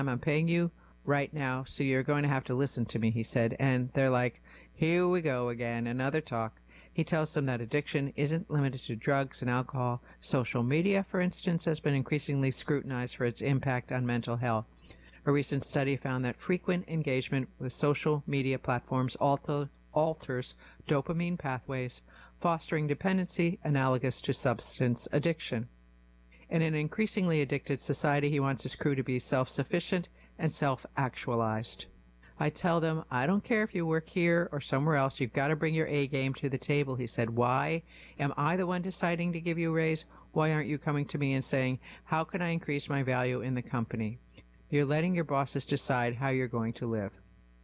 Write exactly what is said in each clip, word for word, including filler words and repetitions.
I'm paying you right now, so you're going to have to listen to me, he said. And they're like, here we go again, another talk. He tells them that addiction isn't limited to drugs and alcohol. Social media, for instance, has been increasingly scrutinized for its impact on mental health. A recent study found that frequent engagement with social media platforms alter, alters dopamine pathways, fostering dependency analogous to substance addiction. In an increasingly addicted society, he wants his crew to be self-sufficient and self-actualized. I tell them, I don't care if you work here or somewhere else, you've got to bring your A game to the table, he said. Why am I the one deciding to give you a raise? Why aren't you coming to me and saying, how can I increase my value in the company? You're letting your bosses decide how you're going to live.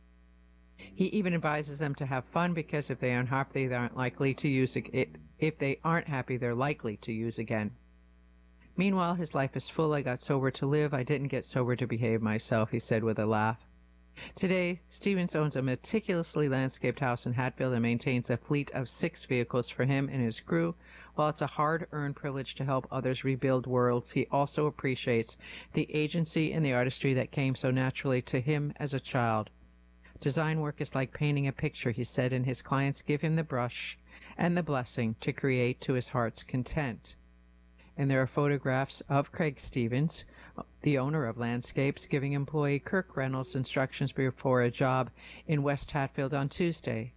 He even advises them to have fun because if they aren't happy, they aren't likely to use it. If they aren't happy, they're likely to use again. Meanwhile, his life is full. I got sober to live. I didn't get sober to behave myself, he said with a laugh. Today, Stevens owns a meticulously landscaped house in Hatfield and maintains a fleet of six vehicles for him and his crew. While it's a hard-earned privilege to help others rebuild worlds, he also appreciates the agency and the artistry that came so naturally to him as a child. Design work is like painting a picture, he said, and his clients give him the brush and the blessing to create to his heart's content. And there are photographs of Craig Stevens, the owner of Landscapes, giving employee Kirk Reynolds instructions before a job in West Hatfield on Tuesday.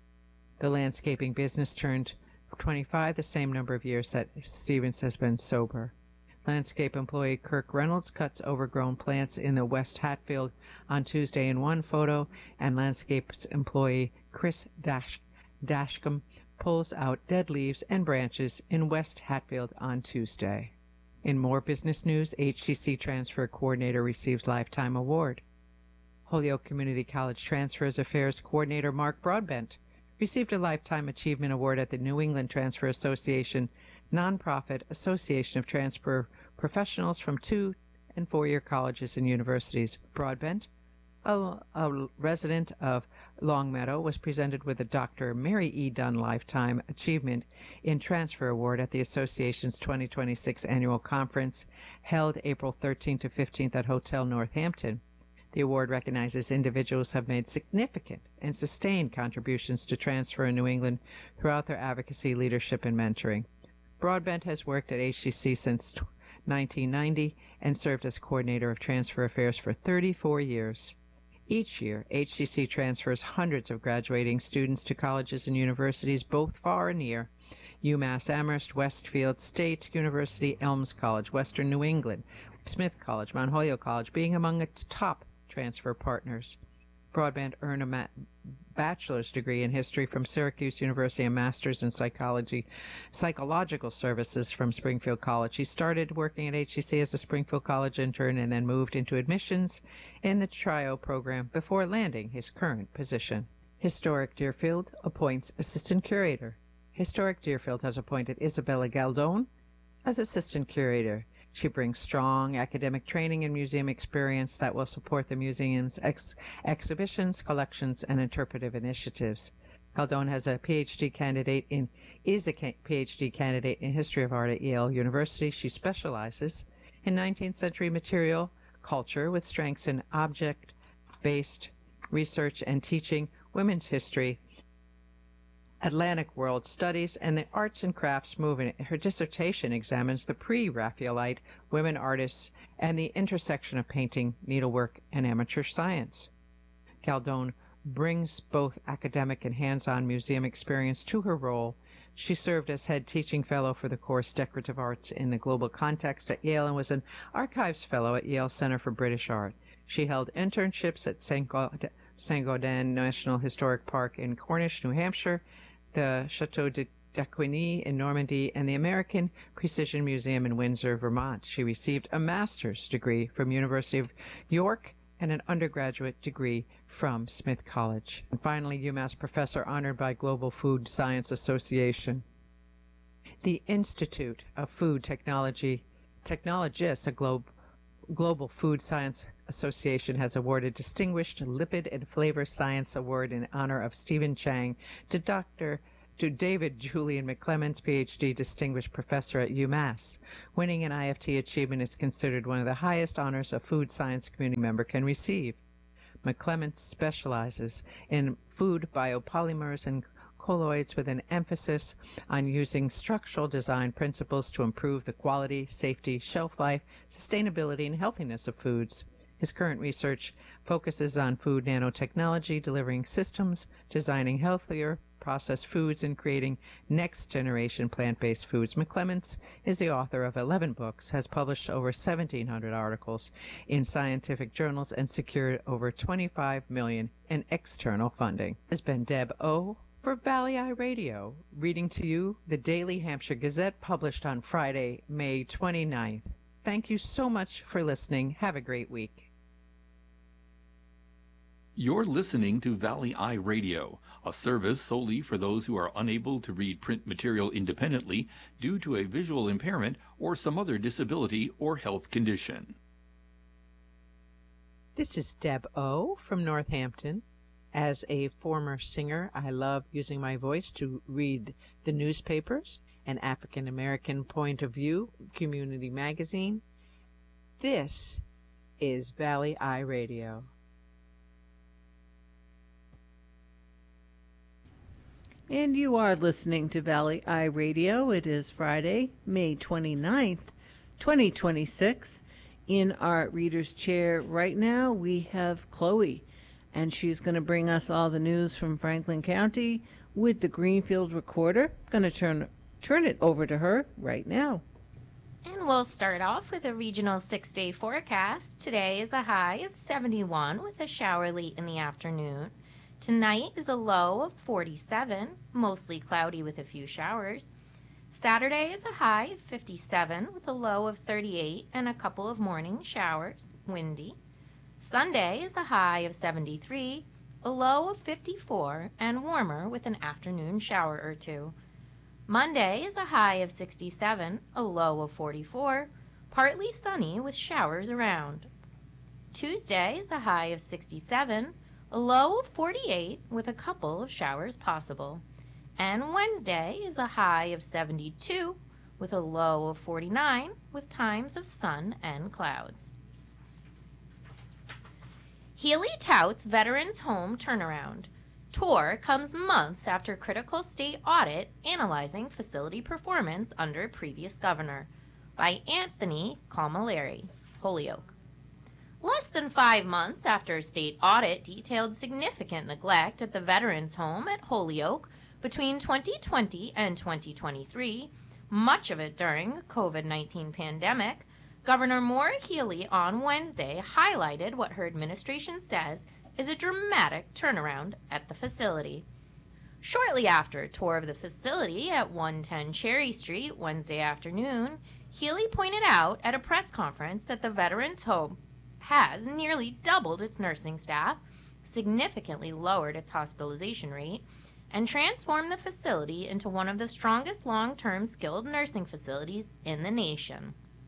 The landscaping business turned twenty-five, the same number of years that Stevens has been sober. Landscape employee Kirk Reynolds cuts overgrown plants in the West Hatfield on Tuesday in one photo, and Landscapes employee Chris Dash Dashcom pulls out dead leaves and branches in West Hatfield on Tuesday. In more business news, H T C Transfer Coordinator receives Lifetime Award. Holyoke Community College Transfers Affairs Coordinator Mark Broadbent received a Lifetime Achievement Award at the New England Transfer Association, nonprofit association of transfer professionals from two- and four-year colleges and universities. Broadbent, a, a resident of Longmeadow, was presented with the Doctor Mary E. Dunn Lifetime Achievement in Transfer Award at the association's twenty twenty-six annual conference held April thirteenth to fifteenth at Hotel Northampton. The award recognizes individuals who have made significant and sustained contributions to transfer in New England throughout their advocacy, leadership, and mentoring. Broadbent has worked at H T C since nineteen ninety and served as coordinator of transfer affairs for thirty-four years. Each year, H T C transfers hundreds of graduating students to colleges and universities, both far and near. UMass Amherst, Westfield State University, Elms College, Western New England, Smith College, Mount Holyoke College being among its top transfer partners. Broadbent earned a ma- bachelor's degree in history from Syracuse University and master's in psychology, psychological services from Springfield College. He started working at H T C as a Springfield College intern and then moved into admissions in the TRIO program before landing his current position. Historic Deerfield appoints assistant curator. Historic Deerfield has appointed Isabella Galdone as assistant curator. She brings strong academic training and museum experience that will support the museum's ex- exhibitions, collections, and interpretive initiatives. Galdone has a P H D candidate in is a ca- P H D candidate in history of art at Yale University. She specializes in nineteenth century material culture with strengths in object-based research and teaching, women's history, Atlantic World Studies, and the Arts and Crafts movement. Her dissertation examines the pre-Raphaelite women artists and the intersection of painting, needlework, and amateur science. Galdone brings both academic and hands-on museum experience to her role. She served as head teaching fellow for the course Decorative Arts in the Global Context at Yale and was an archives fellow at Yale Center for British Art. She held internships at Saint Gaudens National Historic Park in Cornish, New Hampshire, the Chateau de d'Aquigny in Normandy, and the American Precision Museum in Windsor, Vermont. She received a master's degree from University of York and an undergraduate degree from Smith College. And finally, UMass professor honored by Global Food Science Association. The Institute of Food Technology Technologists, a globe, Global Food Science Association, has awarded Distinguished Lipid and Flavor Science Award in honor of Stephen Chang to Doctor to David Julian McClements, P H D, Distinguished Professor at UMass. Winning an I F T achievement is considered one of the highest honors a food science community member can receive. McClements specializes in food biopolymers and colloids with an emphasis on using structural design principles to improve the quality, safety, shelf life, sustainability, and healthiness of foods. His current research focuses on food nanotechnology, delivering systems, designing healthier processed foods, and creating next-generation plant-based foods. McClements is the author of eleven books, has published over seventeen hundred articles in scientific journals, and secured over twenty-five million dollars in external funding. This has been Deb O. for Valley Eye Radio, reading to you the Daily Hampshire Gazette, published on Friday, May twenty-ninth. Thank you so much for listening. Have a great week. You're listening to Valley Eye Radio, a service solely for those who are unable to read print material independently due to a visual impairment or some other disability or health condition. This is Deb O. from Northampton. As a former singer, I love using my voice to read the newspapers, an African American Point of View community magazine. This is Valley Eye Radio. And you are listening to Valley Eye Radio. It is Friday, May twenty-ninth, twenty twenty-six. In our reader's chair right now, we have Chloe, and she's going to bring us all the news from Franklin County with the Greenfield Recorder. Going to turn turn it over to her right now. And we'll start off with a regional six-day forecast. Today is a high of seventy-one with a shower late in the afternoon. Tonight is a low of forty-seven, mostly cloudy with a few showers. Saturday is a high of fifty-seven with a low of thirty-eight and a couple of morning showers, windy. Sunday is a high of seventy-three, a low of fifty-four, and warmer with an afternoon shower or two. Monday is a high of sixty-seven, a low of forty-four, partly sunny with showers around. Tuesday is a high of sixty-seven, a low of forty-eight with a couple of showers possible. And Wednesday is a high of seventy-two with a low of forty-nine with times of sun and clouds. Healy touts Veterans Home turnaround. Tour comes months after critical state audit analyzing facility performance under previous governor. By Anthony Calmalari, Holyoke. Less than five months after a state audit detailed significant neglect at the Veterans Home at Holyoke between twenty twenty and twenty twenty-three, much of it during the COVID nineteen pandemic, Governor Maura Healey on Wednesday highlighted what her administration says is a dramatic turnaround at the facility. Shortly after a tour of the facility at one ten Cherry Street Wednesday afternoon, Healey pointed out at a press conference that the Veterans Home has nearly doubled its nursing staff, significantly lowered its hospitalization rate, and transformed the facility into one of the strongest long-term skilled nursing facilities in the nation.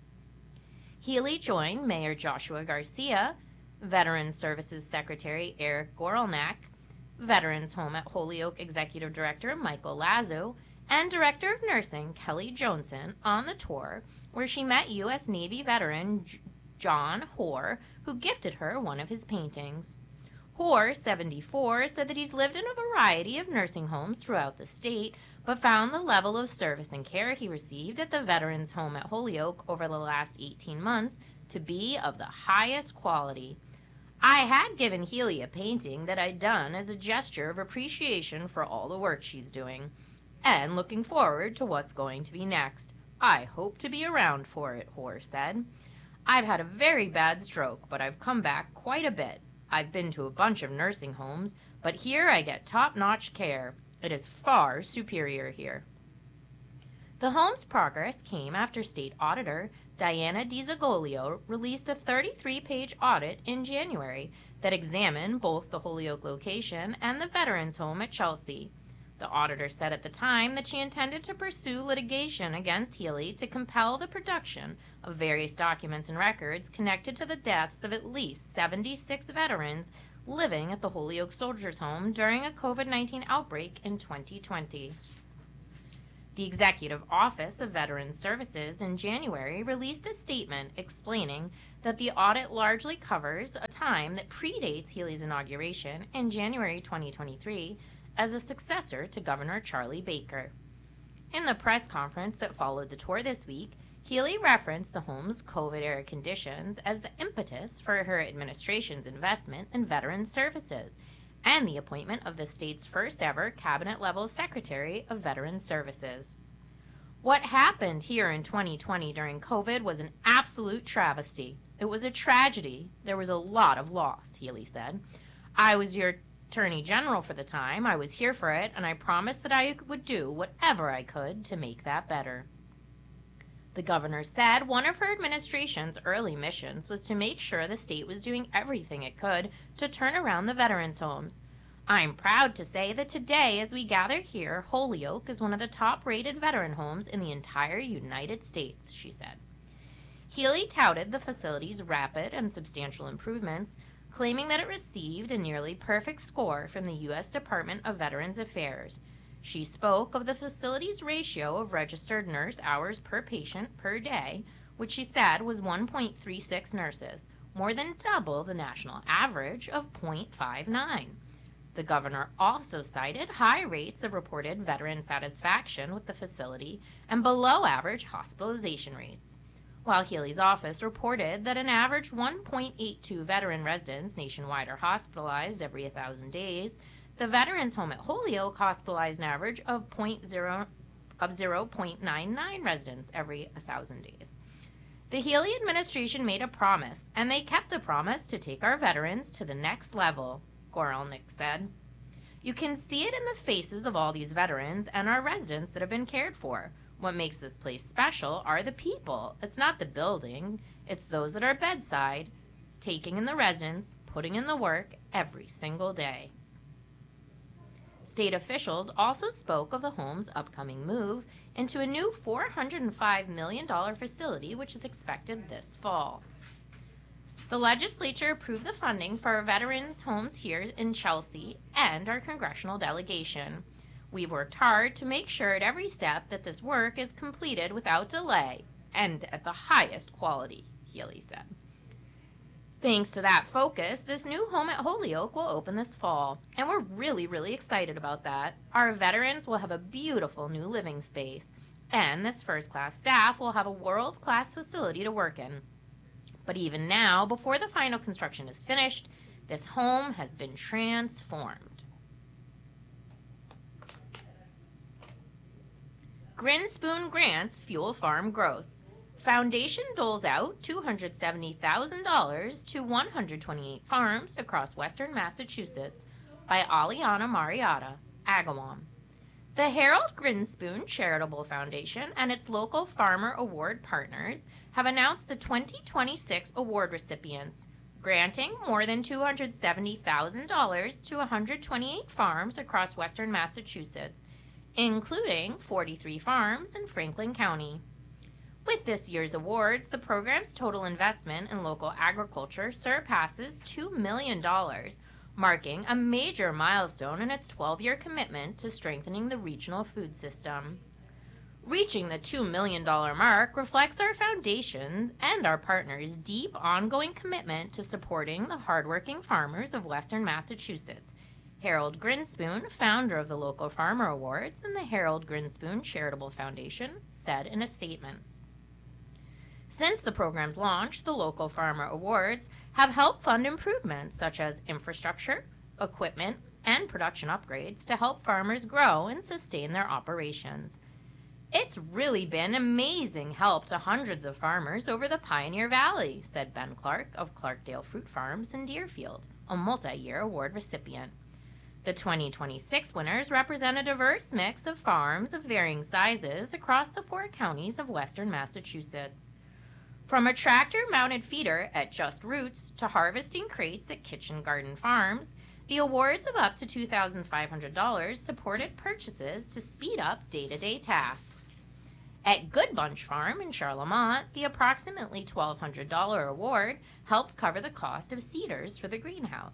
Healey joined Mayor Joshua Garcia, Veterans Services Secretary Eric Gorelnak, Veterans Home at Holyoke Executive Director Michael Lazo, and Director of Nursing Kelly Johnson on the tour, where she met U S Navy veteran J- John Hoare, who gifted her one of his paintings. Hoare, seventy-four, said that he's lived in a variety of nursing homes throughout the state, but found the level of service and care he received at the Veterans Home at Holyoke over the last eighteen months to be of the highest quality. I had given Healey a painting that I'd done as a gesture of appreciation for all the work she's doing, and looking forward to what's going to be next. I hope to be around for it, Hoare said. I've had a very bad stroke, but I've come back quite a bit. I've been to a bunch of nursing homes, but here I get top-notch care. It is far superior here. The home's progress came after State Auditor Diana DiZagoglio released a thirty-three page audit in January that examined both the Holyoke location and the Veterans Home at Chelsea. The auditor said at the time that she intended to pursue litigation against Healey to compel the production of various documents and records connected to the deaths of at least seventy-six veterans living at the Holyoke Soldiers Home during a COVID nineteen outbreak in twenty twenty. The Executive Office of Veterans Services in January released a statement explaining that the audit largely covers a time that predates Healey's inauguration in January twenty twenty-three as a successor to Governor Charlie Baker. In the press conference that followed the tour this week, Healey referenced the home's COVID-era conditions as the impetus for her administration's investment in veterans services and the appointment of the state's first-ever cabinet-level Secretary of Veterans Services. What happened here in twenty twenty during COVID was an absolute travesty. It was a tragedy. There was a lot of loss, Healey said. I was your Attorney General for the time. I was here for it, and I promised that I would do whatever I could to make that better. The governor said one of her administration's early missions was to make sure the state was doing everything it could to turn around the veterans' homes. I'm proud to say that today, as we gather here, Holyoke is one of the top-rated veteran homes in the entire United States, she said. Healey touted the facility's rapid and substantial improvements, claiming that it received a nearly perfect score from the U S Department of Veterans Affairs. She spoke of the facility's ratio of registered nurse hours per patient per day, which she said was one point three six nurses, more than double the national average of zero point five nine. The governor also cited high rates of reported veteran satisfaction with the facility and below-average hospitalization rates. While Healey's office reported that an average one point eight two veteran residents nationwide are hospitalized every one thousand days, the Veterans Home at Holyoke hospitalized an average of zero point nine nine residents every one thousand days. The Healey administration made a promise, and they kept the promise to take our veterans to the next level, Gorelnik said. You can see it in the faces of all these veterans and our residents that have been cared for. What makes this place special are the people. It's not the building. It's those that are bedside, taking in the residents, putting in the work every single day. State officials also spoke of the home's upcoming move into a new four hundred five million dollars facility, which is expected this fall. The legislature approved the funding for our veterans' homes here in Chelsea and our congressional delegation. We've worked hard to make sure at every step that this work is completed without delay and at the highest quality, Healey said. Thanks to that focus, this new home at Holyoke will open this fall, and we're really, really excited about that. Our veterans will have a beautiful new living space, and this first-class staff will have a world-class facility to work in. But even now, before the final construction is finished, this home has been transformed. Grinspoon grants fuel farm growth. Foundation doles out two hundred seventy thousand dollars to one hundred twenty-eight farms across western Massachusetts by Aliana Marietta, Agawam. The Harold Grinspoon Charitable Foundation and its local Farmer Award partners have announced the twenty twenty-six award recipients, granting more than two hundred seventy thousand dollars to one hundred twenty-eight farms across western Massachusetts, including forty-three farms in Franklin County. With this year's awards, the program's total investment in local agriculture surpasses two million dollars, marking a major milestone in its twelve-year commitment to strengthening the regional food system. Reaching the two million dollars mark reflects our foundation and our partners' deep ongoing commitment to supporting the hardworking farmers of western Massachusetts, Harold Grinspoon, founder of the local Farmer Awards and the Harold Grinspoon Charitable Foundation, said in a statement. Since the program's launch, the local Farmer Awards have helped fund improvements such as infrastructure, equipment, and production upgrades to help farmers grow and sustain their operations. It's really been amazing help to hundreds of farmers over the Pioneer Valley, said Ben Clark of Clarkdale Fruit Farms in Deerfield, a multi-year award recipient. The twenty twenty-six winners represent a diverse mix of farms of varying sizes across the four counties of western Massachusetts. From a tractor-mounted feeder at Just Roots to harvesting crates at Kitchen Garden Farms, the awards of up to two thousand five hundred dollars supported purchases to speed up day-to-day tasks. At Good Bunch Farm in Charlemont, the approximately twelve hundred dollars award helped cover the cost of seeders for the greenhouse.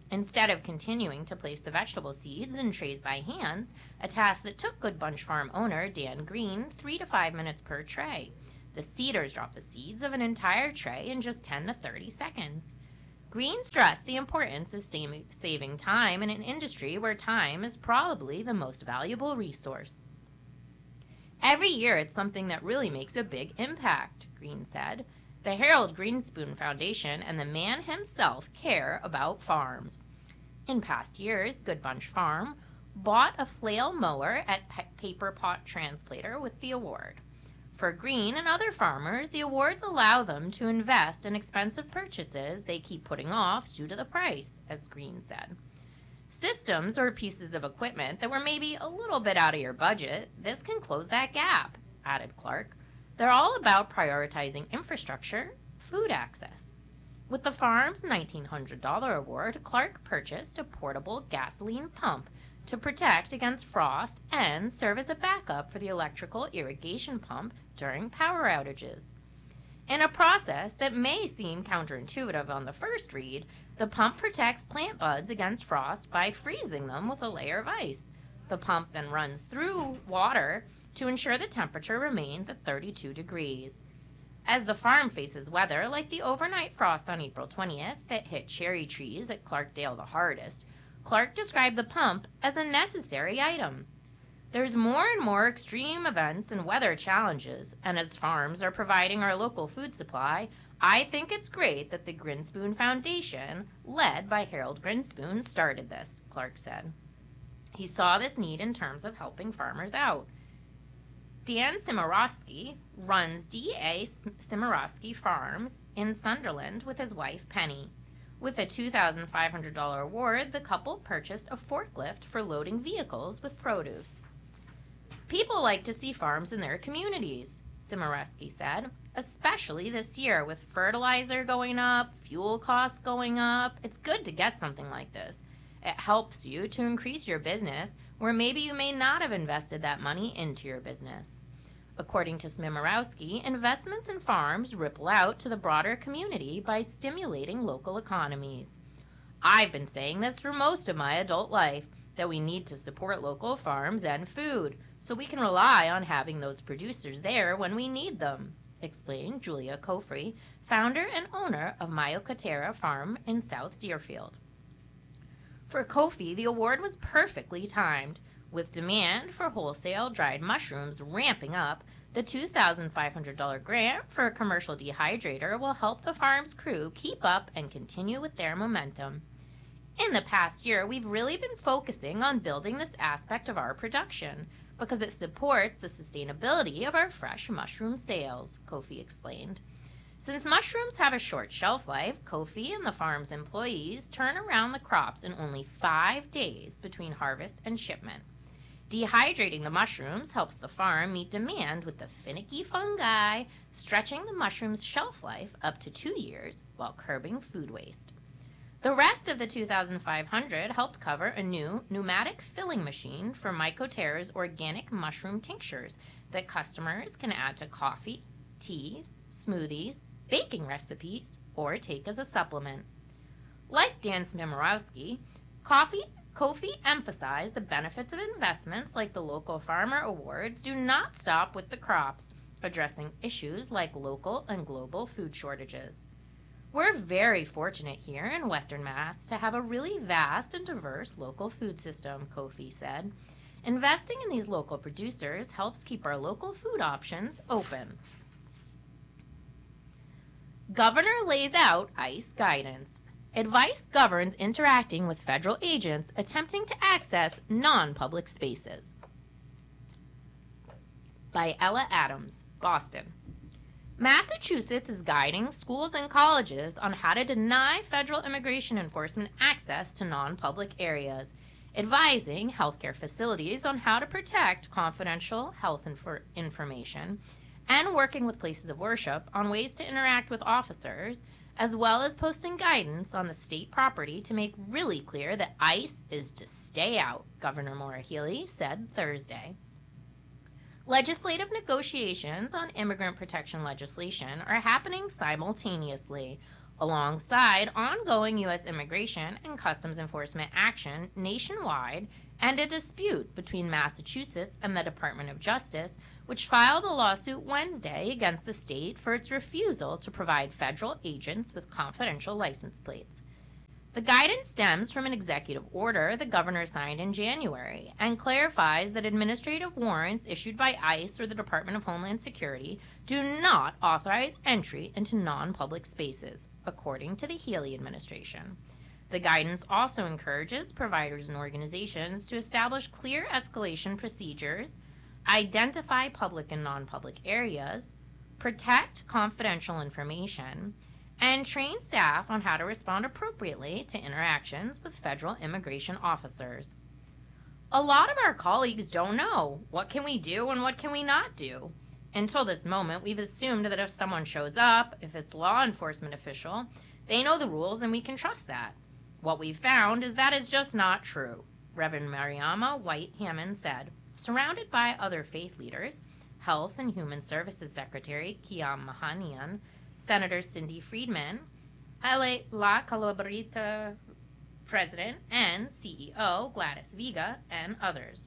Instead of continuing to place the vegetable seeds in trays by hands, a task that took Good Bunch Farm owner Dan Green three to five minutes per tray. The seeders drop the seeds of an entire tray in just ten to thirty seconds. Green stressed the importance of saving time in an industry where time is probably the most valuable resource. Every year it's something that really makes a big impact, Green said. The Harold Greenspoon Foundation and the man himself care about farms. In past years, Good Bunch Farm bought a flail mower at Paper Pot Transplanter with the award. For Green and other farmers, the awards allow them to invest in expensive purchases they keep putting off due to the price, as Green said. Systems or pieces of equipment that were maybe a little bit out of your budget, this can close that gap, added Clark. They're all about prioritizing infrastructure, food access. With the farm's nineteen hundred dollars award, Clark purchased a portable gasoline pump to protect against frost and serve as a backup for the electrical irrigation pump during power outages. In a process that may seem counterintuitive on the first read, the pump protects plant buds against frost by freezing them with a layer of ice. The pump then runs through water to ensure the temperature remains at thirty-two degrees. As the farm faces weather like the overnight frost on April twentieth that hit cherry trees at Clarkdale the hardest, Clark described the pump as a necessary item. There's more and more extreme events and weather challenges, and as farms are providing our local food supply, I think it's great that the Greenspoon Foundation, led by Harold Greenspoon, started this, Clark said. He saw this need in terms of helping farmers out. Dan Cimarowski runs D A Cimarowski Farms in Sunderland with his wife, Penny. With a two thousand five hundred dollars award, the couple purchased a forklift for loading vehicles with produce. People like to see farms in their communities, Cimarowski said, especially this year with fertilizer going up, fuel costs going up. It's good to get something like this. It helps you to increase your business where maybe you may not have invested that money into your business. According to Smimarowski, investments in farms ripple out to the broader community by stimulating local economies. I've been saying this for most of my adult life, that we need to support local farms and food, so we can rely on having those producers there when we need them, explained Julia Kofri, founder and owner of Myocotera Farm in South Deerfield. For Kofi, the award was perfectly timed. With demand for wholesale dried mushrooms ramping up, the two thousand five hundred dollars grant for a commercial dehydrator will help the farm's crew keep up and continue with their momentum. In the past year, we've really been focusing on building this aspect of our production because it supports the sustainability of our fresh mushroom sales, Kofi explained. Since mushrooms have a short shelf life, Kofi and the farm's employees turn around the crops in only five days between harvest and shipment. Dehydrating the mushrooms helps the farm meet demand with the finicky fungi, stretching the mushroom's shelf life up to two years while curbing food waste. The rest of the two thousand five hundred dollars helped cover a new pneumatic filling machine for Mycotera's organic mushroom tinctures that customers can add to coffee, teas, smoothies, baking recipes, or take as a supplement. Like Dan Smimarowski, Kofi emphasized the benefits of investments like the Local Farmer Awards do not stop with the crops, addressing issues like local and global food shortages. We're very fortunate here in Western Mass to have a really vast and diverse local food system, Kofi said. Investing in these local producers helps keep our local food options open. Governor lays out ICE guidance. Advice governs interacting with federal agents attempting to access non-public spaces. By Ella Adams, Boston. Massachusetts is guiding schools and colleges on how to deny federal immigration enforcement access to non-public areas, advising healthcare facilities on how to protect confidential health infor- information, and working with places of worship on ways to interact with officers, as well as posting guidance on the state property to make really clear that ICE is to stay out, Governor Maura Healey said Thursday. Legislative negotiations on immigrant protection legislation are happening simultaneously, alongside ongoing U S immigration and customs enforcement action nationwide and a dispute between Massachusetts and the Department of Justice, which filed a lawsuit Wednesday against the state for its refusal to provide federal agents with confidential license plates. The guidance stems from an executive order the governor signed in January and clarifies that administrative warrants issued by ICE or the Department of Homeland Security do not authorize entry into non-public spaces, according to the Healey administration. The guidance also encourages providers and organizations to establish clear escalation procedures, identify public and non-public areas, protect confidential information, and train staff on how to respond appropriately to interactions with federal immigration officers. A lot of our colleagues don't know what can we do and what can we not do. Until this moment, we've assumed that if someone shows up, if it's law enforcement official, they know the rules and we can trust that. What we've found is that is just not true, Reverend Mariama White Hammond said. Surrounded by other faith leaders, Health and Human Services Secretary Kiam Mahanian, Senator Cindy Friedman, La Calabrita President and C E O Gladys Vega, and others.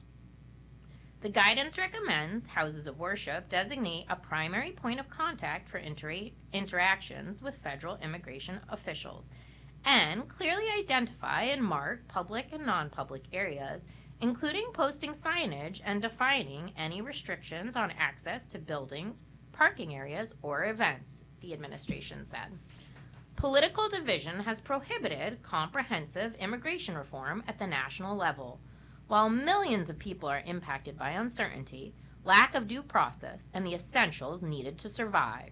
The guidance recommends houses of worship designate a primary point of contact for inter- interactions with federal immigration officials and clearly identify and mark public and non-public areas, including posting signage and defining any restrictions on access to buildings, parking areas, or events, the administration said. Political division has prohibited comprehensive immigration reform at the national level. While millions of people are impacted by uncertainty, lack of due process, and the essentials needed to survive,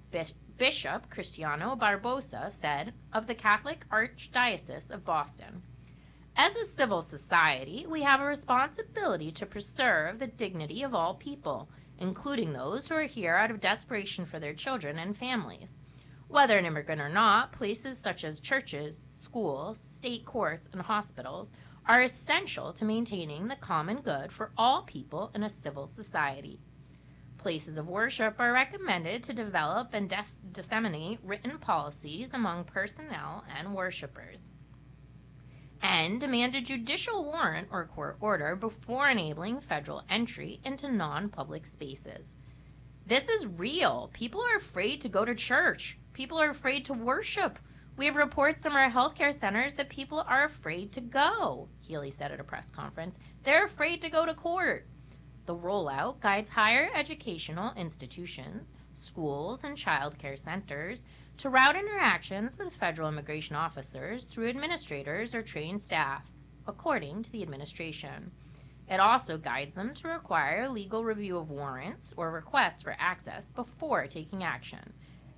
Bishop Cristiano Barbosa said of the Catholic Archdiocese of Boston, "As a civil society, we have a responsibility to preserve the dignity of all people, including those who are here out of desperation for their children and families. Whether an immigrant or not, places such as churches, schools, state courts, and hospitals are essential to maintaining the common good for all people in a civil society. Places of worship are recommended to develop and dis- disseminate written policies among personnel and worshipers, and demand a judicial warrant or court order before enabling federal entry into non-public spaces. This is real. People are afraid to go to church. People are afraid to worship. We have reports from our healthcare centers that people are afraid to go," Healey said at a press conference. They're afraid to go to court. The rollout guides higher educational institutions, schools, and child care centers to route interactions with federal immigration officers through administrators or trained staff, according to the administration. It also guides them to require legal review of warrants or requests for access before taking action,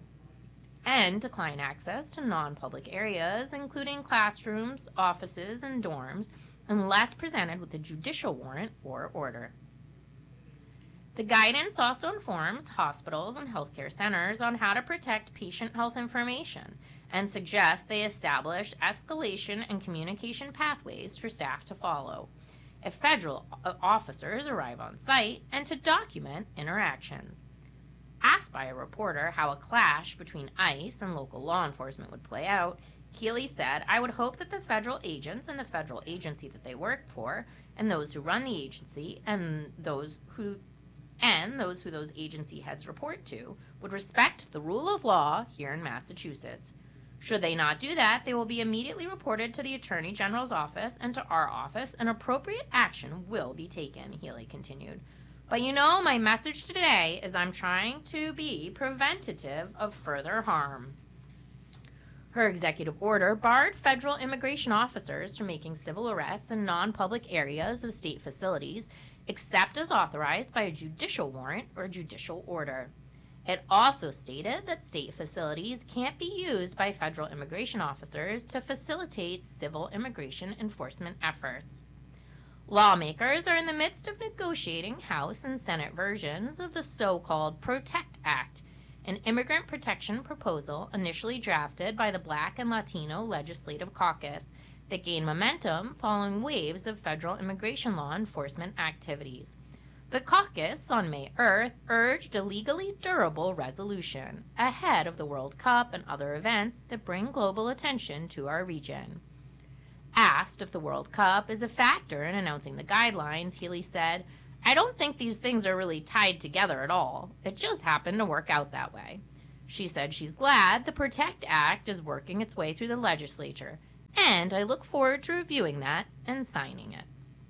and decline access to non-public areas, including classrooms, offices, and dorms, unless presented with a judicial warrant or order. The guidance also informs hospitals and healthcare centers on how to protect patient health information and suggests they establish escalation and communication pathways for staff to follow if federal officers arrive on site and to document interactions. Asked by a reporter how a clash between ICE and local law enforcement would play out, Healey said, "I would hope that the federal agents and the federal agency that they work for, and those who run the agency, and those who and those who those agency heads report to, would respect the rule of law here in Massachusetts. Should they not do that, they will be immediately reported to the Attorney General's office and to our office, and appropriate action will be taken," Healey continued. "But you know, my message today is I'm trying to be preventative of further harm." Her executive order barred federal immigration officers from making civil arrests in non-public areas of state facilities, except as authorized by a judicial warrant or judicial order. It also stated that state facilities can't be used by federal immigration officers to facilitate civil immigration enforcement efforts. Lawmakers are in the midst of negotiating House and Senate versions of the so-called PROTECT Act, an immigrant protection proposal initially drafted by the Black and Latino Legislative Caucus that gained momentum following waves of federal immigration law enforcement activities. The caucus on May eighth urged a legally durable resolution ahead of the World Cup and other events that bring global attention to our region. Asked if the World Cup is a factor in announcing the guidelines, Healy said, "I don't think these things are really tied together at all. It just happened to work out that way." She said she's glad the PROTECT Act is working its way through the legislature, and I look forward to reviewing that and signing it.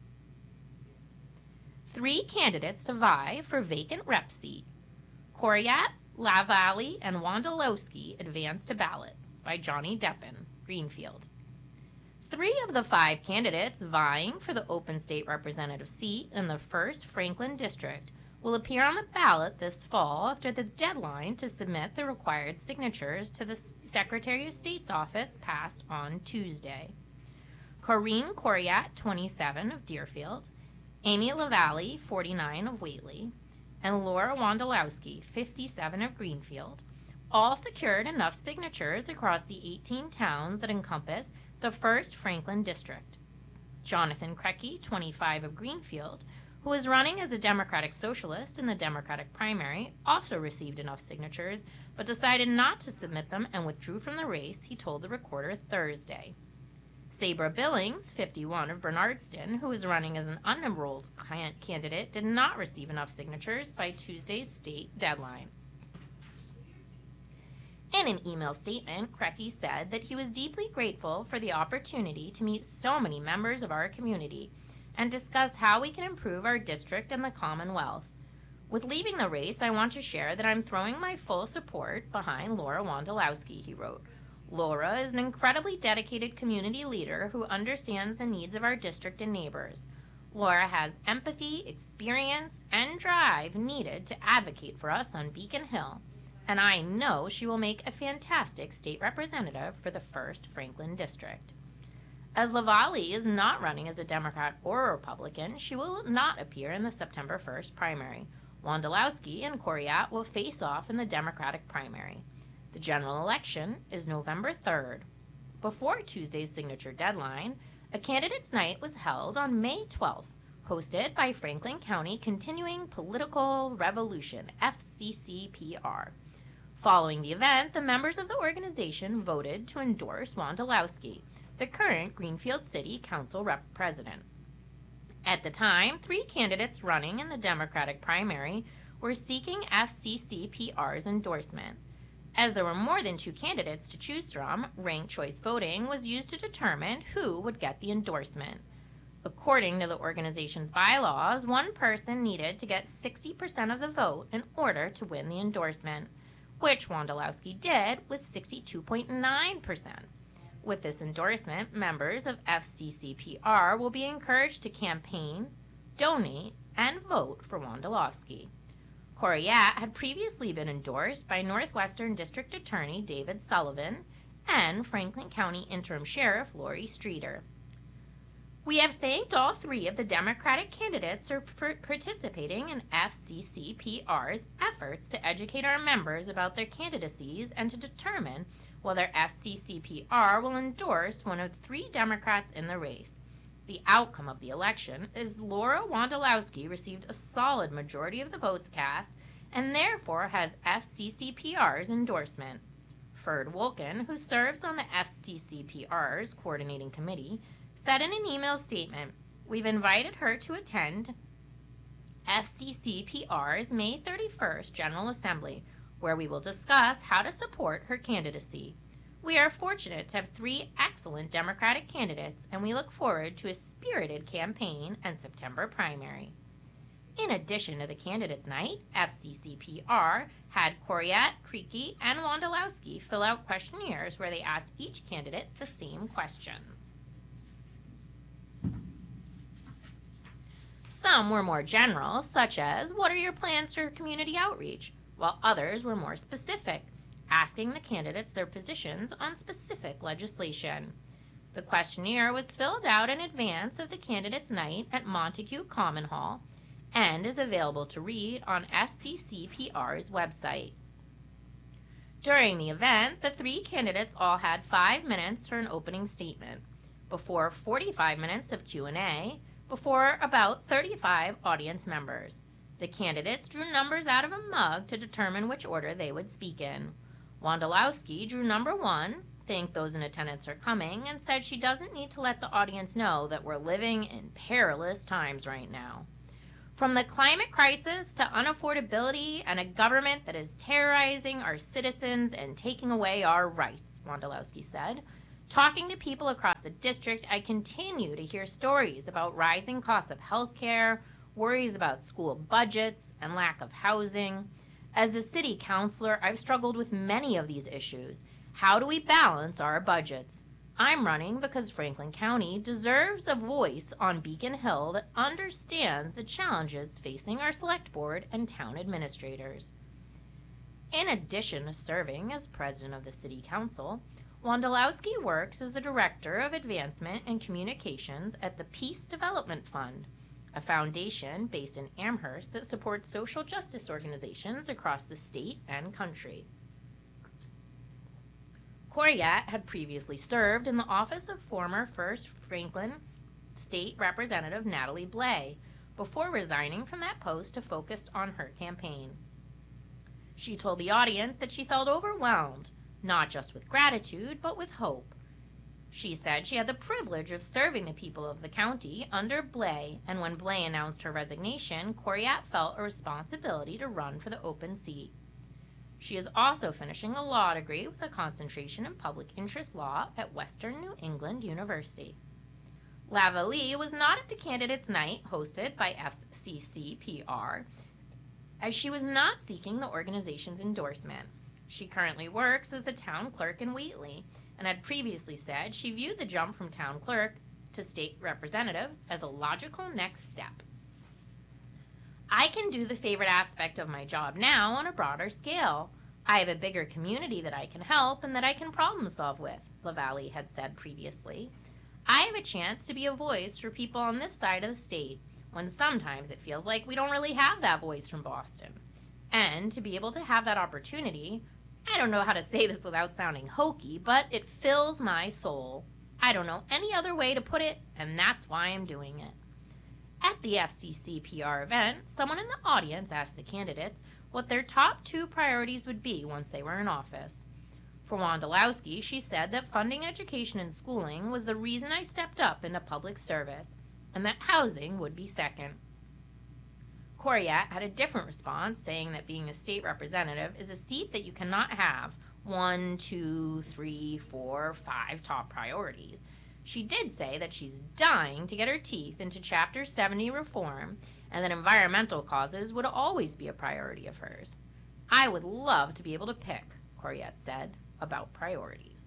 Three candidates to vie for vacant rep seat. Coryat, LaValle, and Wondolowski advance to ballot by Johnny Deppen, Greenfield. Three of the five candidates vying for the open state representative seat in the first Franklin District will appear on the ballot this fall after the deadline to submit the required signatures to the Secretary of State's office passed on Tuesday. Corinne Coryat, twenty-seven, of Deerfield, Amy LaValle, forty-nine, of Whately, and Laura Wondolowski, fifty-seven, of Greenfield, all secured enough signatures across the eighteen towns that encompass the first Franklin District. Jonathan Krecky, twenty-five, of Greenfield, who is running as a Democratic Socialist in the Democratic primary, also received enough signatures, but decided not to submit them and withdrew from the race, he told the Recorder Thursday. Sabra Billings, fifty-one, of Bernardston, who is running as an unenrolled candidate, did not receive enough signatures by Tuesday's state deadline. In an email statement, Krecky said that he was deeply grateful for the opportunity to meet so many members of our community and discuss how we can improve our district and the Commonwealth. With leaving the race, I want to share that I'm throwing my full support behind Laura Wondolowski, he wrote. Laura is an incredibly dedicated community leader who understands the needs of our district and neighbors. Laura has empathy, experience, and drive needed to advocate for us on Beacon Hill, and I know she will make a fantastic state representative for the first Franklin District. As LaValle is not running as a Democrat or a Republican, she will not appear in the September first primary. Wondolowski and Coryat will face off in the Democratic primary. The general election is November third. Before Tuesday's signature deadline, a candidates' night was held on May twelfth, hosted by Franklin County Continuing Political Revolution, F C C P R. Following the event, the members of the organization voted to endorse Wondolowski, the current Greenfield City Council rep president. At the time, three candidates running in the Democratic primary were seeking F C C P R's endorsement. As there were more than two candidates to choose from, ranked choice voting was used to determine who would get the endorsement. According to the organization's bylaws, one person needed to get sixty percent of the vote in order to win the endorsement, which Wondolowski did with sixty-two point nine percent. With this endorsement, members of F C C P R will be encouraged to campaign, donate, and vote for Wondolowski. Coryat had previously been endorsed by Northwestern District Attorney David Sullivan and Franklin County Interim Sheriff Lori Streeter. We have thanked all three of the Democratic candidates for participating in F C C P R's efforts to educate our members about their candidacies and to determine whether F C C P R will endorse one of the three Democrats in the race. The outcome of the election is Laura Wondolowski received a solid majority of the votes cast and therefore has F C C P R's endorsement. Ferd Wolken, who serves on the F C C P R's coordinating committee, said in an email statement, "We've invited her to attend F C C P R's May thirty-first General Assembly, where we will discuss how to support her candidacy. We are fortunate to have three excellent Democratic candidates, and we look forward to a spirited campaign and September primary." In addition to the candidates' night, F C C P R had Coryat, Krecky, and Wondolowski fill out questionnaires where they asked each candidate the same questions. Some were more general, such as, "What are your plans for community outreach?" while others were more specific, asking the candidates their positions on specific legislation. The questionnaire was filled out in advance of the candidates' night at Montague Common Hall and is available to read on F C C P R's website. During the event, the three candidates all had five minutes for an opening statement, before forty-five minutes of Q and A, before about thirty-five audience members. The candidates drew numbers out of a mug to determine which order they would speak in. Wondolowski drew number one, thanked those in attendance for coming, and said she doesn't need to let the audience know that we're living in perilous times right now. From the climate crisis to unaffordability and a government that is terrorizing our citizens and taking away our rights, Wondolowski said. Talking to people across the district, I continue to hear stories about rising costs of health care, worries about school budgets, and lack of housing. As a city councilor, I've struggled with many of these issues. How do we balance our budgets? I'm running because Franklin County deserves a voice on Beacon Hill that understands the challenges facing our select board and town administrators. In addition to serving as president of the city council, Wondolowski works as the director of advancement and communications at the Peace Development Fund, a foundation based in Amherst that supports social justice organizations across the state and country. Coryat had previously served in the office of former First Franklin State Representative Natalie Blais before resigning from that post to focus on her campaign. She told the audience that she felt overwhelmed, not just with gratitude, but with hope. She said she had the privilege of serving the people of the county under Blais, and when Blais announced her resignation, Coryat felt a responsibility to run for the open seat. She is also finishing a law degree with a concentration in public interest law at Western New England University. Lavallee was not at the candidates' night hosted by F C C P R, as she was not seeking the organization's endorsement. She currently works as the town clerk in Whately and had previously said she viewed the jump from town clerk to state representative as a logical next step. I can do the favorite aspect of my job now on a broader scale. I have a bigger community that I can help and that I can problem solve with, Lavallee had said previously. I have a chance to be a voice for people on this side of the state, when sometimes it feels like we don't really have that voice from Boston. And to be able to have that opportunity, I don't know how to say this without sounding hokey, but it fills my soul. I don't know any other way to put it, and that's why I'm doing it. At the F C C P R event, someone in the audience asked the candidates what their top two priorities would be once they were in office. For Wondolowski, she said that funding education and schooling was the reason I stepped up into public service, and that housing would be second. Coryat had a different response, saying that being a state representative is a seat that you cannot have one, two, three, four, five top priorities. She did say that she's dying to get her teeth into Chapter seventy reform and that environmental causes would always be a priority of hers. I would love to be able to pick, Coryat said, about priorities.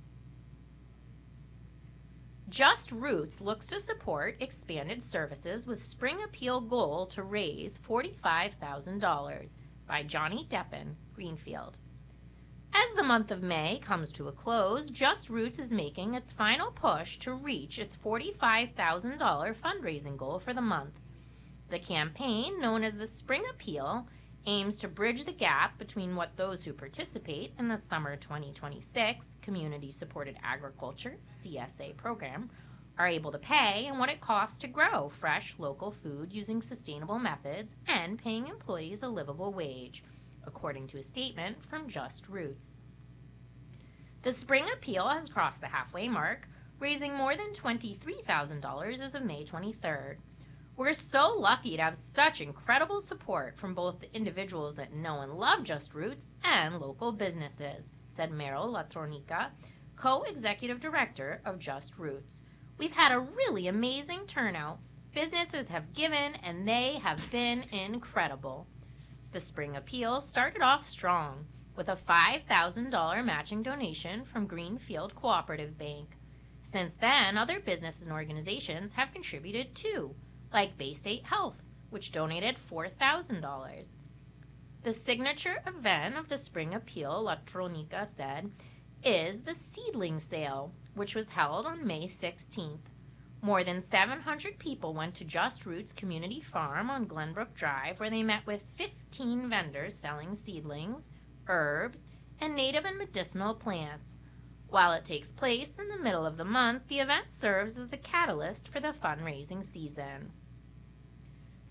Just Roots looks to support expanded services with spring appeal goal to raise forty-five thousand dollars by Johnny Deppen, Greenfield. As the month of May comes to a close, Just Roots is making its final push to reach its forty-five thousand dollars fundraising goal for the month. The campaign, known as the Spring Appeal, aims to bridge the gap between what those who participate in the Summer twenty twenty-six Community Supported Agriculture C S A program are able to pay and what it costs to grow fresh local food using sustainable methods and paying employees a livable wage, according to a statement from Just Roots. The Spring Appeal has crossed the halfway mark, raising more than twenty-three thousand dollars as of May twenty-third. We're so lucky to have such incredible support from both the individuals that know and love Just Roots and local businesses, said Meryl Latronica, co-executive director of Just Roots. We've had a really amazing turnout. Businesses have given and they have been incredible. The Spring Appeal started off strong with a five thousand dollars matching donation from Greenfield Cooperative Bank. Since then, other businesses and organizations have contributed too, like Bay State Health, which donated four thousand dollars. The signature event of the Spring Appeal, Latronica said, is the seedling sale, which was held on May sixteenth. More than seven hundred people went to Just Roots Community Farm on Glenbrook Drive, where they met with fifteen vendors selling seedlings, herbs, and native and medicinal plants. While it takes place in the middle of the month, the event serves as the catalyst for the fundraising season.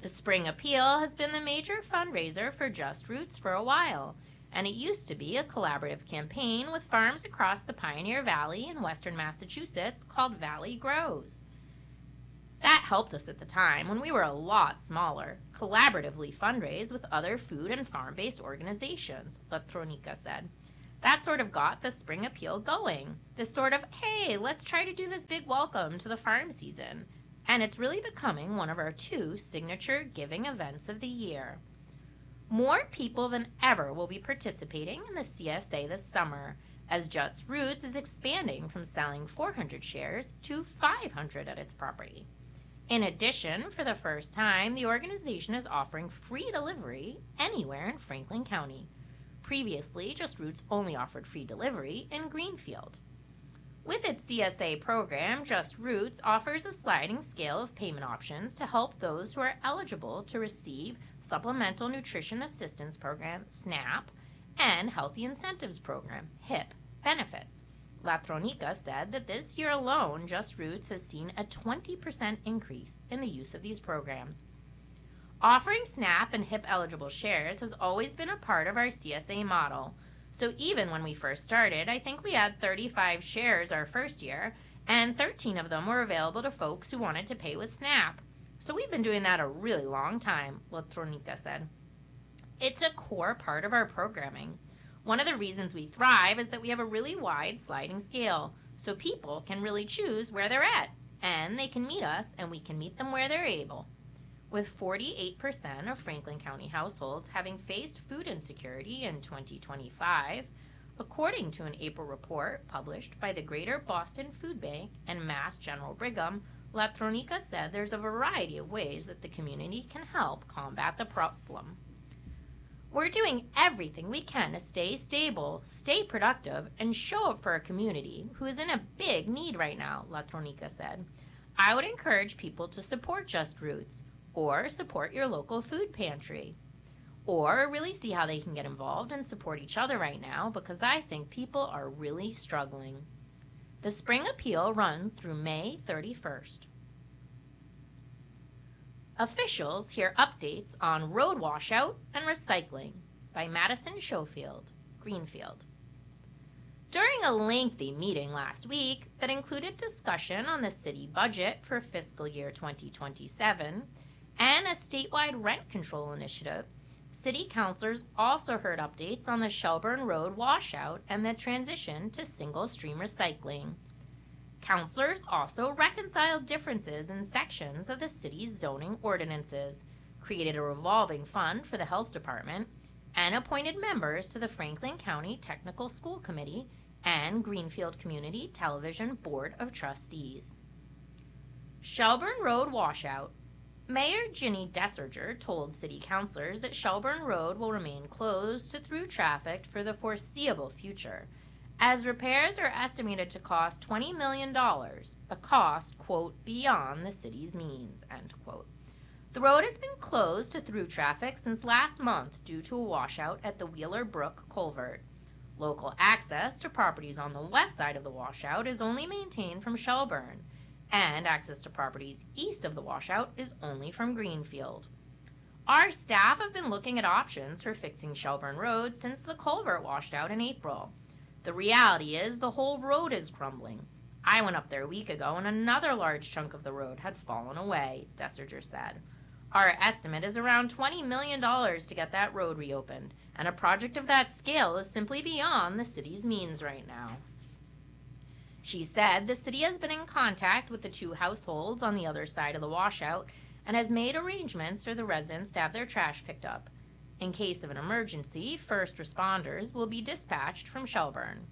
The Spring Appeal has been the major fundraiser for Just Roots for a while, and it used to be a collaborative campaign with farms across the Pioneer Valley in western Massachusetts called Valley Grows. That helped us at the time, when we were a lot smaller, collaboratively fundraise with other food and farm-based organizations, Latronica said. That sort of got the Spring Appeal going. This sort of, hey, let's try to do this big welcome to the farm season. And it's really becoming one of our two signature giving events of the year. More people than ever will be participating in the C S A this summer, as Just Roots is expanding from selling four hundred shares to five hundred at its property. In addition, for the first time, the organization is offering free delivery anywhere in Franklin County. Previously, Just Roots only offered free delivery in Greenfield. With its C S A program, Just Roots offers a sliding scale of payment options to help those who are eligible to receive Supplemental Nutrition Assistance Program, SNAP, and Healthy Incentives Program, HIP, benefits. Latronica said that this year alone, Just Roots has seen a twenty percent increase in the use of these programs. Offering SNAP and HIP eligible shares has always been a part of our C S A model. So even when we first started, I think we had thirty-five shares our first year, and thirteen of them were available to folks who wanted to pay with SNAP. So we've been doing that a really long time, Latronica said. It's a core part of our programming. One of the reasons we thrive is that we have a really wide sliding scale, so people can really choose where they're at, and they can meet us, and we can meet them where they're able. With forty-eight percent of Franklin County households having faced food insecurity in twenty twenty-five, according to an April report published by the Greater Boston Food Bank and Mass General Brigham, Latronica said there's a variety of ways that the community can help combat the problem. We're doing everything we can to stay stable, stay productive, and show up for a community who is in a big need right now, Latronica said. I would encourage people to support Just Roots, or support your local food pantry, or really see how they can get involved and support each other right now, because I think people are really struggling. The Spring Appeal runs through May thirty-first. Officials hear updates on road washout and recycling by Madison Schofield, Greenfield. During a lengthy meeting last week that included discussion on the city budget for fiscal year twenty twenty-seven and a statewide rent control initiative, city councilors also heard updates on the Shelburne Road washout and the transition to single-stream recycling. Councilors also reconciled differences in sections of the city's zoning ordinances, created a revolving fund for the health department, and appointed members to the Franklin County Technical School Committee and Greenfield Community Television Board of Trustees. Shelburne Road washout. Mayor Ginny Desserger told city councilors that Shelburne Road will remain closed to through traffic for the foreseeable future, as repairs are estimated to cost twenty million dollars, a cost, quote, beyond the city's means, end quote. The road has been closed to through traffic since last month due to a washout at the Wheeler Brook Culvert. Local access to properties on the west side of the washout is only maintained from Shelburne, and access to properties east of the washout is only from Greenfield. Our staff have been looking at options for fixing Shelburne Road since the culvert washed out in April. The reality is the whole road is crumbling. I went up there a week ago and another large chunk of the road had fallen away, Desserger said. Our estimate is around twenty million dollars to get that road reopened, and a project of that scale is simply beyond the city's means right now. She said the city has been in contact with the two households on the other side of the washout and has made arrangements for the residents to have their trash picked up. In case of an emergency, first responders will be dispatched from Shelburne.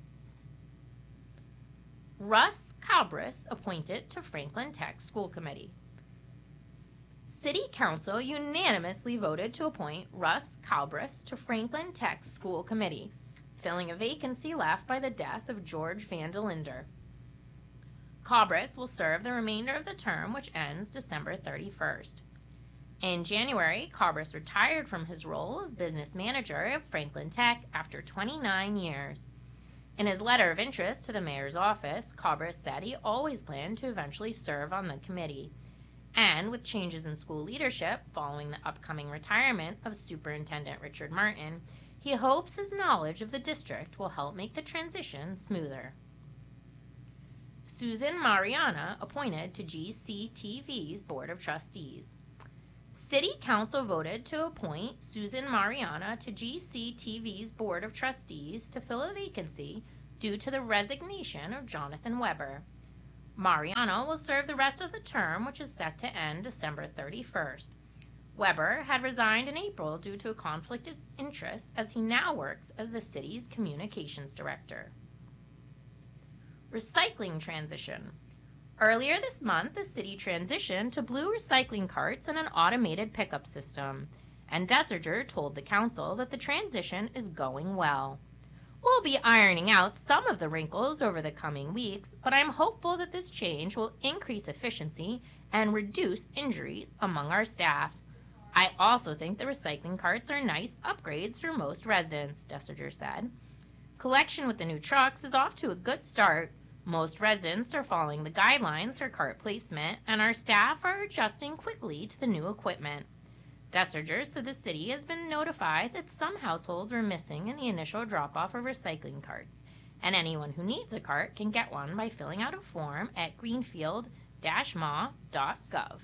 Russ Calbris appointed to Franklin Tech School Committee. City Council unanimously voted to appoint Russ Calbris to Franklin Tech School Committee, filling a vacancy left by the death of George Van de Linder. Calbris will serve the remainder of the term, which ends December thirty-first. In January, Calbris retired from his role of business manager at Franklin Tech after twenty-nine years. In his letter of interest to the mayor's office, Calbris said he always planned to eventually serve on the committee. And with changes in school leadership following the upcoming retirement of Superintendent Richard Martin, he hopes his knowledge of the district will help make the transition smoother. Susan Mariana appointed to G C T V's Board of Trustees. City Council voted to appoint Susan Mariana to G C T V's Board of Trustees to fill a vacancy due to the resignation of Jonathan Weber. Mariana will serve the rest of the term, which is set to end December thirty-first. Weber had resigned in April due to a conflict of interest as he now works as the city's communications director. Recycling transition. Earlier this month, the city transitioned to blue recycling carts and an automated pickup system, and Desinger told the council that the transition is going well. We'll be ironing out some of the wrinkles over the coming weeks, but I'm hopeful that this change will increase efficiency and reduce injuries among our staff. I also think the recycling carts are nice upgrades for most residents, Desinger said. Collection with the new trucks is off to a good start. Most residents are following the guidelines for cart placement, and our staff are adjusting quickly to the new equipment. Desinger said the city has been notified that some households were missing in the initial drop-off of recycling carts, and anyone who needs a cart can get one by filling out a form at greenfield dash m a dot gov.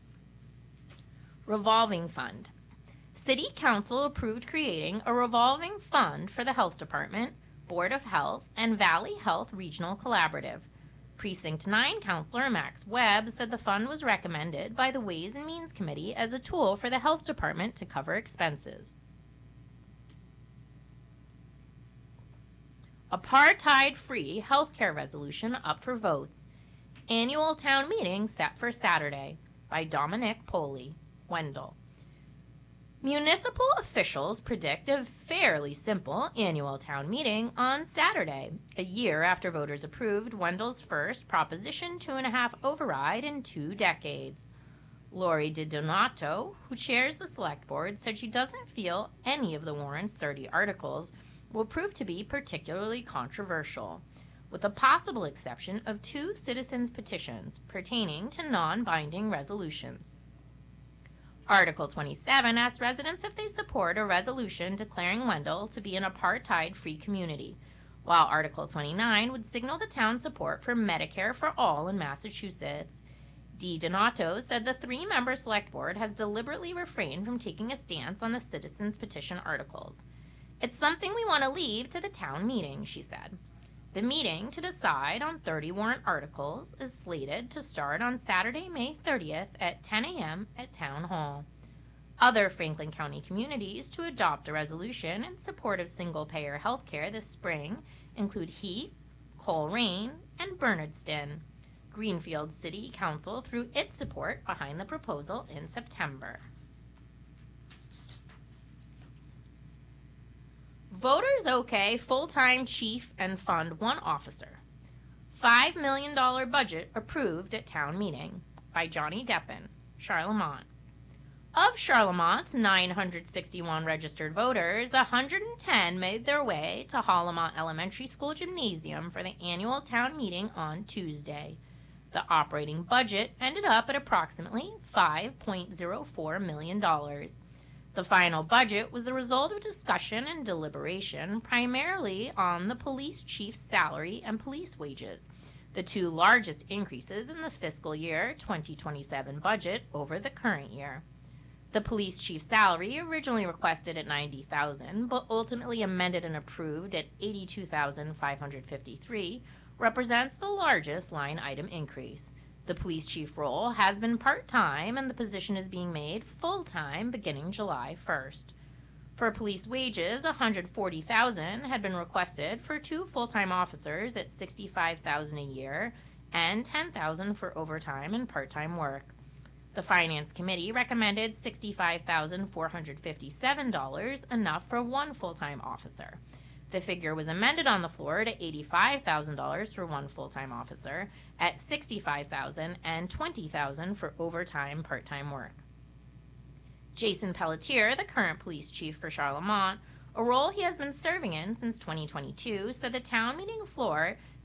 Revolving Fund. City Council approved creating a revolving fund for the Health Department, Board of Health, and Valley Health Regional Collaborative. Precinct nine Councilor Max Webb said the fund was recommended by the Ways and Means Committee as a tool for the Health Department to cover expenses. Apartheid-free healthcare resolution up for votes. Annual town meeting set for Saturday by Dominic Poley, Wendell. Municipal officials predict a fairly simple annual town meeting on Saturday, a year after voters approved Wendell's first Proposition two and a half override in two decades. Lori DiDonato, who chairs the select board, said she doesn't feel any of the warrant's thirty articles will prove to be particularly controversial, with the possible exception of two citizens' petitions pertaining to non-binding resolutions. Article twenty-seven asks residents if they support a resolution declaring Wendell to be an apartheid-free community, while Article twenty-nine would signal the town's support for Medicare for all in Massachusetts. DiDonato said the three-member select board has deliberately refrained from taking a stance on the citizens' petition articles. It's something we want to leave to the town meeting, she said. The meeting to decide on thirty warrant articles is slated to start on Saturday, May thirtieth at ten a.m. at Town Hall. Other Franklin County communities to adopt a resolution in support of single-payer health care this spring include Heath, Coleraine, and Bernardston. Greenfield City Council threw its support behind the proposal in September. Voters okay full-time chief and Fund one officer. five million dollars budget approved at town meeting by Johnny Deppen, Charlemont. Of Charlemont's nine hundred sixty-one registered voters, one hundred ten made their way to Hollamont Elementary School Gymnasium for the annual town meeting on Tuesday. The operating budget ended up at approximately five point zero four million dollars. The final budget was the result of discussion and deliberation primarily on the police chief's salary and police wages, the two largest increases in the fiscal year twenty twenty-seven budget over the current year. The police chief's salary, originally requested at ninety thousand dollars but ultimately amended and approved at eighty-two thousand five hundred fifty-three dollars, represents the largest line item increase. The police chief role has been part-time, and the position is being made full-time beginning July first. For police wages, one hundred forty thousand dollars had been requested for two full-time officers at sixty-five thousand dollars a year and ten thousand dollars for overtime and part-time work. The Finance Committee recommended sixty-five thousand four hundred fifty-seven dollars, enough for one full-time officer. The figure was amended on the floor to eighty-five thousand dollars for one full-time officer, at sixty-five thousand dollars and twenty thousand dollars for overtime part-time work. Jason Pelletier, the current police chief for Charlemont, a role he has been serving in since twenty twenty-two, said the town meeting floor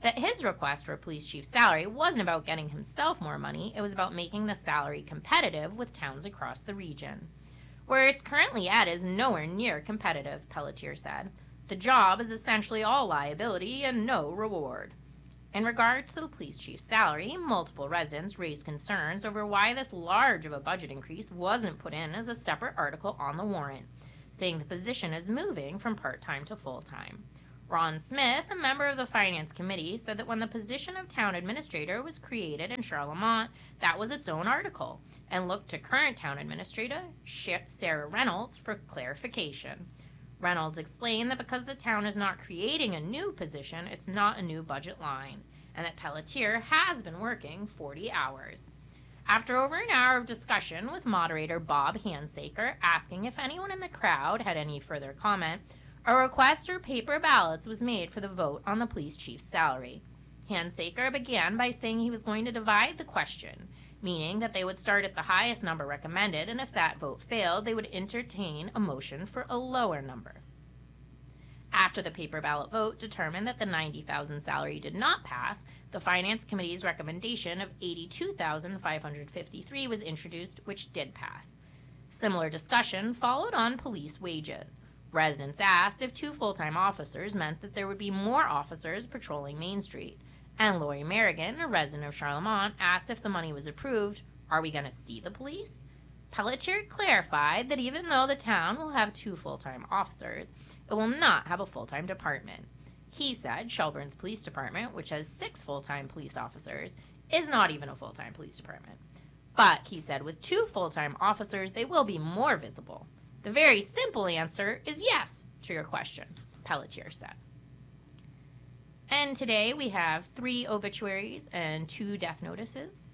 that his request for a police chief's salary wasn't about getting himself more money, it was about making the salary competitive with towns across the region. Where it's currently at is nowhere near competitive, Pelletier said. The job is essentially all liability and no reward. In regards to the police chief's salary, multiple residents raised concerns over why this large of a budget increase wasn't put in as a separate article on the warrant, saying the position is moving from part-time to full-time. Ron Smith, a member of the Finance Committee, said that when the position of town administrator was created in Charlemont, that was its own article, and looked to current town administrator Sarah Reynolds for clarification. Reynolds explained that because the town is not creating a new position, it's not a new budget line, and that Pelletier has been working forty hours. After over an hour of discussion with moderator Bob Handsaker asking if anyone in the crowd had any further comment, a request for paper ballots was made for the vote on the police chief's salary. Handsaker began by saying he was going to divide the question, meaning that they would start at the highest number recommended, and if that vote failed, they would entertain a motion for a lower number. After the paper ballot vote determined that the ninety thousand dollars salary did not pass, the Finance Committee's recommendation of eighty-two thousand five hundred fifty-three dollars was introduced, which did pass. Similar discussion followed on police wages. Residents asked if two full-time officers meant that there would be more officers patrolling Main Street. And Lori Merrigan, a resident of Charlemont, asked if the money was approved, are we going to see the police? Pelletier clarified that even though the town will have two full-time officers, it will not have a full-time department. He said Shelburne's police department, which has six full-time police officers, is not even a full-time police department. But, he said, with two full-time officers, they will be more visible. The very simple answer is yes to your question, Pelletier said. And today we have three obituaries and two death notices.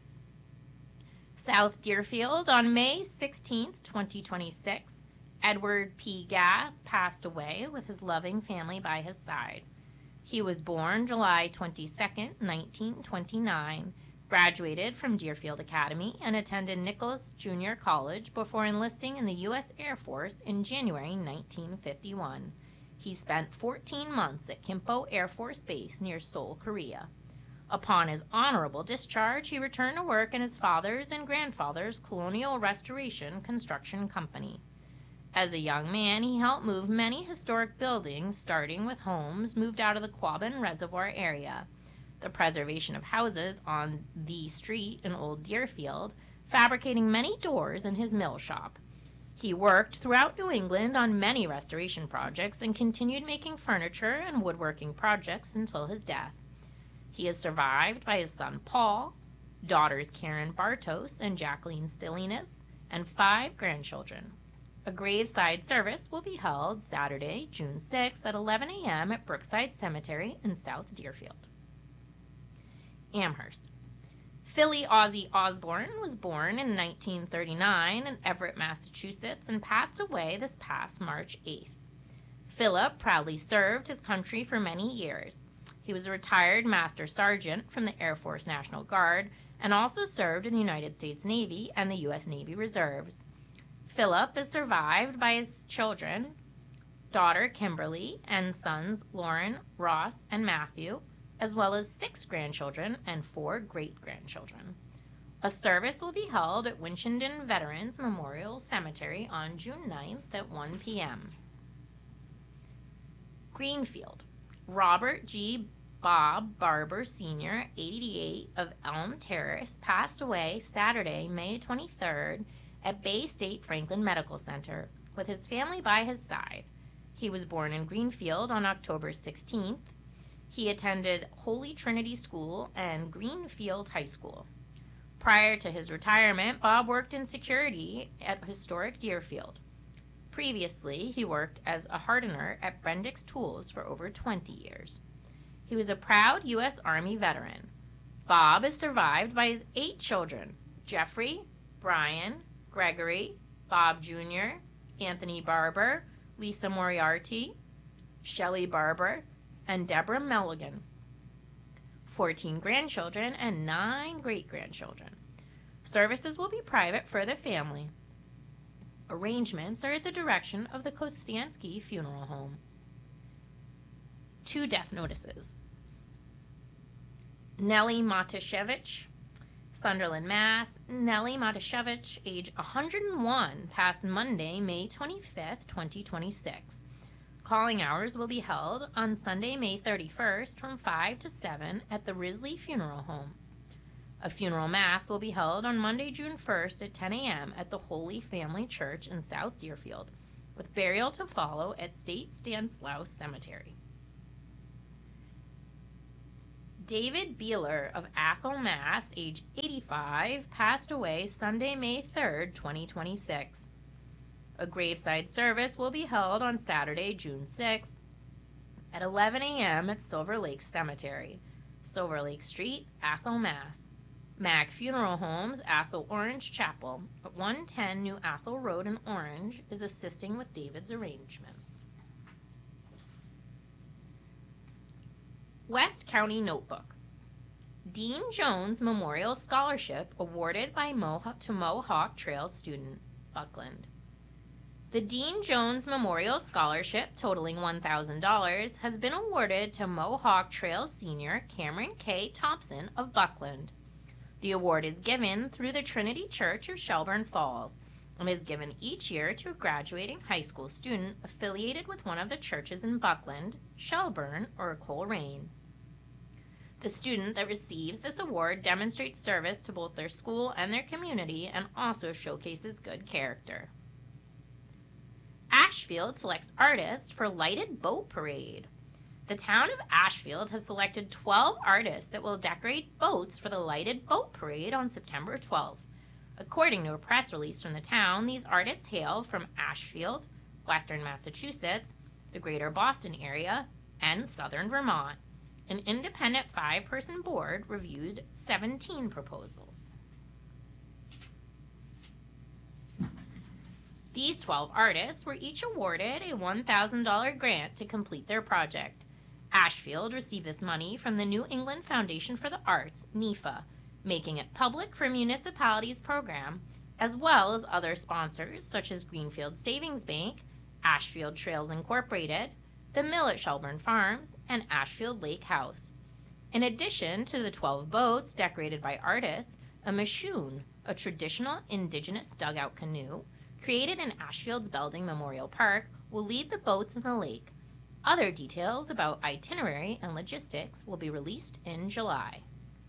South Deerfield, on May sixteenth, twenty twenty-six, Edward P. Gass passed away with his loving family by his side. He was born July twenty-second, nineteen twenty-nine, graduated from Deerfield Academy, and attended Nicholas Junior College before enlisting in the U S Air Force in January nineteen fifty-one. He spent fourteen months at Kimpo Air Force Base near Seoul, Korea. Upon his honorable discharge, he returned to work in his father's and grandfather's Colonial Restoration Construction Company. As a young man, he helped move many historic buildings, starting with homes moved out of the Quabbin Reservoir area, the preservation of houses on the street in Old Deerfield, fabricating many doors in his mill shop. He worked throughout New England on many restoration projects and continued making furniture and woodworking projects until his death. He is survived by his son Paul, daughters Karen Bartos and Jacqueline Stilinas, and five grandchildren. A graveside service will be held Saturday, June sixth at eleven a.m. at Brookside Cemetery in South Deerfield. Amherst. Philly Ozzy Osbourne was born in nineteen thirty-nine in Everett, Massachusetts, and passed away this past March eighth. Philip proudly served his country for many years. He was a retired Master Sergeant from the Air Force National Guard and also served in the United States Navy and the U S Navy Reserves. Philip is survived by his children, daughter Kimberly, and sons Lauren, Ross, and Matthew, as well as six grandchildren and four great-grandchildren. A service will be held at Winchendon Veterans Memorial Cemetery on June ninth at one p.m. Greenfield. Robert G. Bob Barber, Senior, eighty-eight, of Elm Terrace, passed away Saturday, May twenty-third, at Bay State Franklin Medical Center, with his family by his side. He was born in Greenfield on October sixteenth. He attended Holy Trinity School and Greenfield High School. Prior to his retirement, Bob worked in security at historic Deerfield. Previously, he worked as a hardener at Bendix Tools for over twenty years. He was a proud U S Army veteran. Bob is survived by his eight children, Jeffrey, Brian, Gregory, Bob Junior, Anthony Barber, Lisa Moriarty, Shelley Barber, and Deborah Mulligan, fourteen grandchildren, and nine great-grandchildren. Services will be private for the family. Arrangements are at the direction of the Kostansky Funeral Home. Two death notices. Nellie Matashevich, Sunderland, Mass. Nellie Matashevich, age one hundred one, passed Monday, May twenty-fifth, twenty twenty-six. Calling hours will be held on Sunday, May thirty-first from five to seven at the Risley Funeral Home. A funeral mass will be held on Monday, June first at ten a.m. at the Holy Family Church in South Deerfield, with burial to follow at State Stanislaus Cemetery. David Beeler of Athol, Mass., age eighty-five, passed away Sunday, May third, twenty twenty-six. A graveside service will be held on Saturday, June sixth at eleven a.m. at Silver Lake Cemetery, Silver Lake Street, Athol, Mass. Mac Funeral Homes, Athol Orange Chapel, at one ten New Athol Road in Orange, is assisting with David's arrangements. West County Notebook. Dean Jones Memorial Scholarship awarded by Mohawk to Mohawk Trails student, Buckland. The Dean Jones Memorial Scholarship, totaling one thousand dollars, has been awarded to Mohawk Trails senior Cameron K. Thompson of Buckland. The award is given through the Trinity Church of Shelburne Falls and is given each year to a graduating high school student affiliated with one of the churches in Buckland, Shelburne, or Coleraine. The student that receives this award demonstrates service to both their school and their community and also showcases good character. Ashfield selects artists for Lighted Boat Parade. The town of Ashfield has selected twelve artists that will decorate boats for the Lighted Boat Parade on September twelfth. According to a press release from the town, these artists hail from Ashfield, Western Massachusetts, the Greater Boston area, and Southern Vermont. An independent five-person board reviewed seventeen proposals. These twelve artists were each awarded a one thousand dollars grant to complete their project. Ashfield received this money from the New England Foundation for the Arts, NEFA, making it public for municipalities program, as well as other sponsors such as Greenfield Savings Bank, Ashfield Trails Incorporated, the Mill at Shelburne Farms, and Ashfield Lake House. In addition to the twelve boats decorated by artists, a Mashoon, a traditional indigenous dugout canoe, created in Ashfield's Belding Memorial Park, will lead the boats in the lake. Other details about itinerary and logistics will be released in July.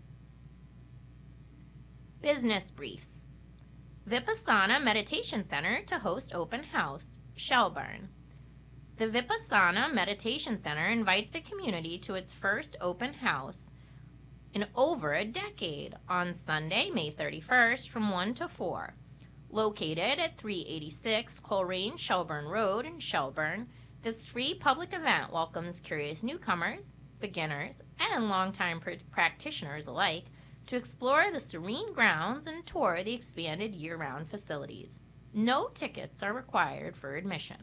Business briefs. Vipassana Meditation Center to host open house, Shelburne. The Vipassana Meditation Center invites the community to its first open house in over a decade on Sunday, May thirty-first from one to four. Located at three eighty-six Coleraine Shelburne Road in Shelburne, this free public event welcomes curious newcomers, beginners, and longtime pr- practitioners alike to explore the serene grounds and tour the expanded year-round facilities. No tickets are required for admission.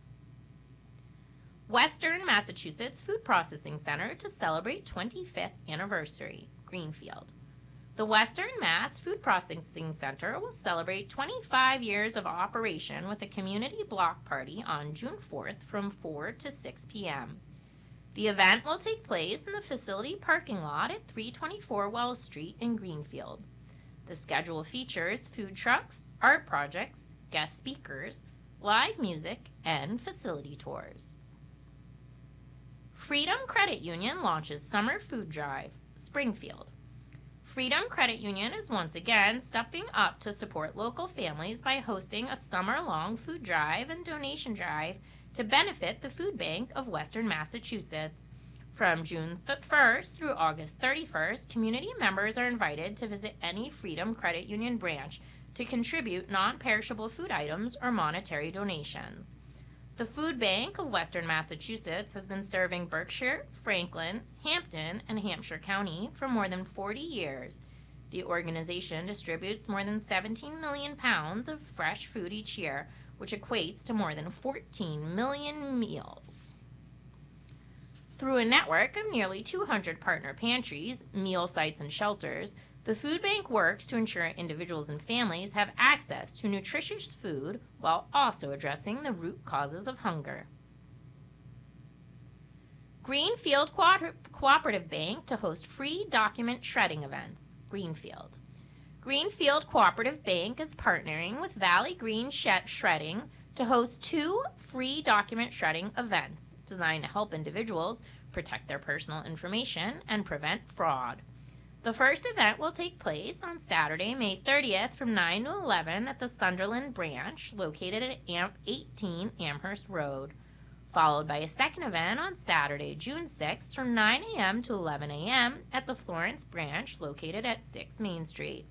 Western Massachusetts Food Processing Center to celebrate twenty-fifth anniversary, Greenfield. The Western Mass Food Processing Center will celebrate twenty-five years of operation with a community block party on June fourth from four to six p.m. The event will take place in the facility parking lot at three twenty-four Wells Street in Greenfield. The schedule features food trucks, art projects, guest speakers, live music, and facility tours. Freedom Credit Union launches Summer Food Drive, Springfield. Freedom Credit Union is once again stepping up to support local families by hosting a summer-long food drive and donation drive to benefit the Food Bank of Western Massachusetts. From June first through August thirty-first, community members are invited to visit any Freedom Credit Union branch to contribute non-perishable food items or monetary donations. The Food Bank of Western Massachusetts has been serving Berkshire, Franklin, Hampton, and Hampshire County for more than forty years. The organization distributes more than seventeen million pounds of fresh food each year, which equates to more than fourteen million meals. Through a network of nearly two hundred partner pantries, meal sites, and shelters, the food bank works to ensure individuals and families have access to nutritious food while also addressing the root causes of hunger. Greenfield Co- Cooperative Bank to host free document shredding events. Greenfield. Greenfield Cooperative Bank is partnering with Valley Green Sh- Shredding to host two free document shredding events designed to help individuals protect their personal information and prevent fraud. The first event will take place on Saturday, May thirtieth from nine to eleven at the Sunderland branch located at Am- eighteen Amherst Road, followed by a second event on Saturday, June sixth from nine a.m. to eleven a.m. at the Florence branch located at six Main Street.